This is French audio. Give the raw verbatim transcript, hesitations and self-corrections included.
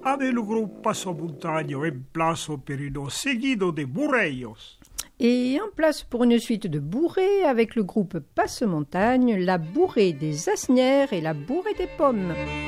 avec le groupe Passamontagne en place per uno seguido de burreillos. Et en place pour une suite de bourrées avec le groupe Passemontagne, la bourrée des asnières et la bourrée des pommes.